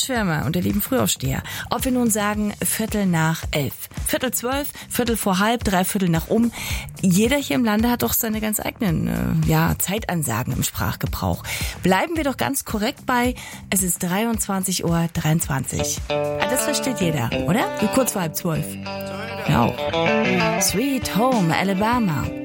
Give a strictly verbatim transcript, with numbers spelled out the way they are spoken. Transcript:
Nachtschwärmer und der lieben Frühaufsteher. Ob wir nun sagen Viertel nach elf, Viertel zwölf, Viertel vor halb, drei Viertel nach um. Jeder hier im Lande hat doch seine ganz eigenen äh, ja, Zeitansagen im Sprachgebrauch. Bleiben wir doch ganz korrekt bei, es ist dreiundzwanzig Uhr dreiundzwanzig. Ah, das versteht jeder, oder? Kurz vor halb zwölf. Ja auch. Sweet Home Alabama.